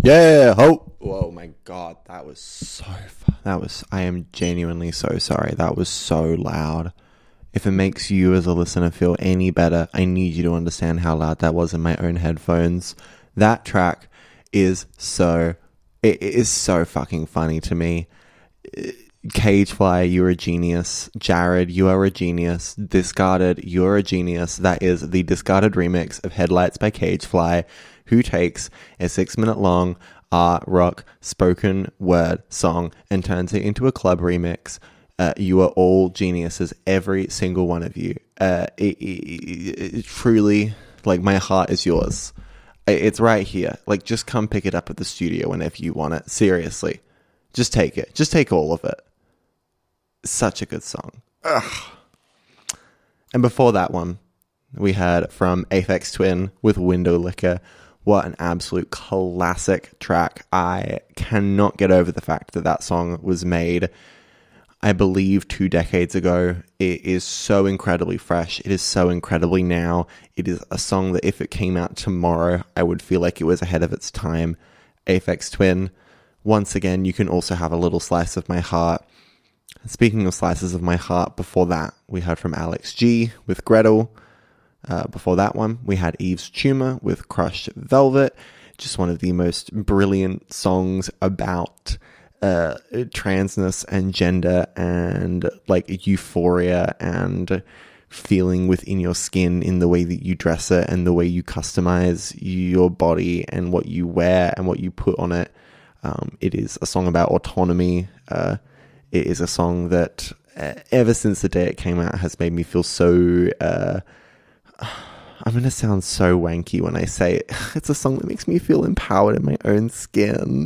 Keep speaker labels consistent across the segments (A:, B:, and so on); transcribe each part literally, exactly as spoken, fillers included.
A: Yeah, hope. Whoa, my God, that was so, that was, I am genuinely so sorry. That was so loud. If it makes you as a listener feel any better, I need you to understand how loud that was in my own headphones. That track is so, it is so fucking funny to me. Cagefly, you're a genius. Jared, you are a genius. Discarded, you're a genius. That is the Discarded remix of Headlights by Cagefly, who takes a six minute long art rock spoken word song and turns it into a club remix. Uh, you are all geniuses, every single one of you. Uh, it, it, it, truly, like, my heart is yours. It's right here. Like, just come pick it up at the studio whenever you want it. Seriously. Just take it. Just take all of it. Such a good song. Ugh. And before that one, we had from Aphex Twin with Window Licker. What an absolute classic track. I cannot get over the fact that that song was made, I believe, two decades ago. It is so incredibly fresh. It is so incredibly now. It is a song that if it came out tomorrow, I would feel like it was ahead of its time. Aphex Twin. Once again, you can also have a little slice of my heart. Speaking of slices of my heart, before that, we heard from Alex G with Gretel. Uh, before that one, we had Yves Tumor with Crushed Velvet. Just one of the most brilliant songs about uh, transness and gender and like euphoria and feeling within your skin in the way that you dress it and the way you customize your body and what you wear and what you put on it. Um, it is a song about autonomy. Uh, it is a song that uh, ever since the day it came out has made me feel so... Uh, I'm going to sound so wanky when I say it. It's a song that makes me feel empowered in my own skin.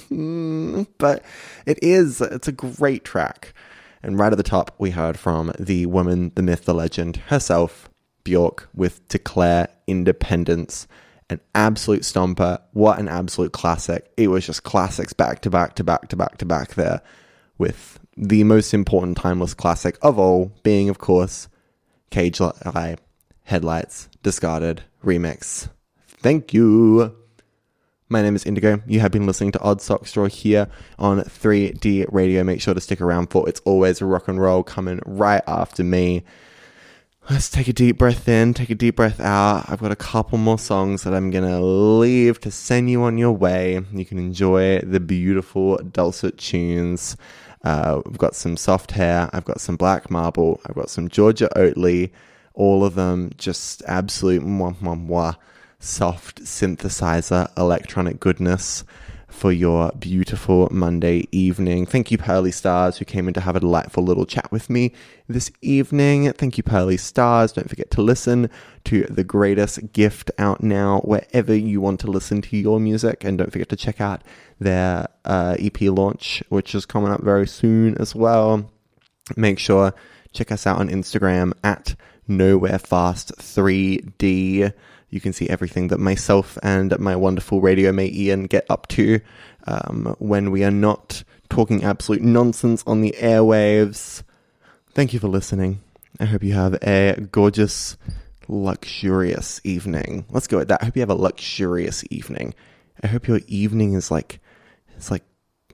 A: But it is. It's a great track. And right at the top, we heard from the woman, the myth, the legend herself, Bjork, with Declare Independence. An absolute stomper. What an absolute classic. It was just classics back to back to back to back to back there, with the most important timeless classic of all being, of course, Cagefly, Headlights, Discarded remix. Thank you. My name is Indigo. You have been listening to Odd Sock Straw here on three D Radio. Make sure to stick around for It's Always Rock and Roll coming right after me. Let's take a deep breath in, take a deep breath out. I've got a couple more songs that I'm going to leave to send you on your way. You can enjoy the beautiful dulcet tunes. Uh, we've got some Soft Hair. I've got some Black Marble. I've got some Georgia Oatley. All of them just absolute mwah, mwah, mwah, soft synthesizer electronic goodness for your beautiful Monday evening. Thank you, Pearly Stars, who came in to have a delightful little chat with me this evening. Thank you, Pearly Stars. Don't forget to listen to The Greatest Gift out now wherever you want to listen to your music. And don't forget to check out their uh, E P launch, which is coming up very soon as well. Make sure check us out on Instagram at Nowhere Fast three D. You can see everything that myself and my wonderful radio mate Ian get up to um, when we are not talking absolute nonsense on the airwaves. Thank you for listening. I hope you have a gorgeous, luxurious evening. Let's go with that. I hope you have a luxurious evening. I hope your evening is like, it's like,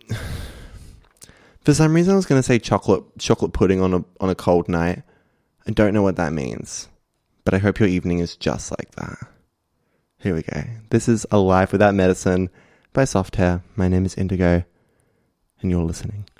A: for some reason I was going to say chocolate chocolate pudding on a on a cold night. I don't know what that means, but I hope your evening is just like that. Here we go. This is A Life Without Medicine by Soft Hair. My name is Indigo, and you're listening.